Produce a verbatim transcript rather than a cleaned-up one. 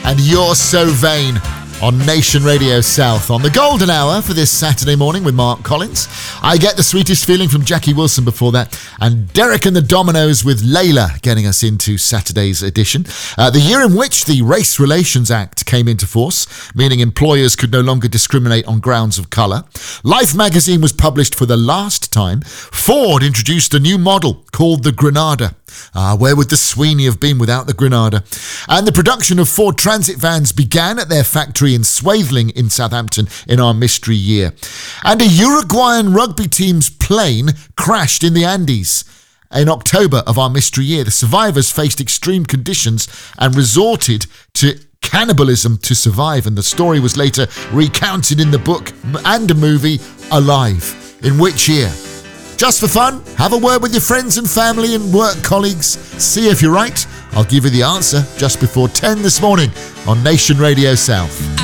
and You're So Vain on Nation Radio South on the golden hour for this Saturday morning with Mark Collins. I Get the Sweetest Feeling from Jackie Wilson before that, and Derek and the Dominoes with Layla getting us into Saturday's edition. Uh, the year in which the Race Relations Act came into force, meaning employers could no longer discriminate on grounds of colour. Life magazine was published for the last time. Ford introduced a new model called the Granada. Ah, where would the Sweeney have been without the Granada? And the production of Ford Transit vans began at their factory in Swaithling in Southampton in our mystery year. And a Uruguayan rugby team's plane crashed in the Andes. In October of our mystery year, the survivors faced extreme conditions and resorted to cannibalism to survive, and the story was later recounted in the book and a movie, Alive. In which year? Just for fun, have a word with your friends and family and work colleagues. See if you're right. I'll give you the answer just before ten this morning on Nation Radio South.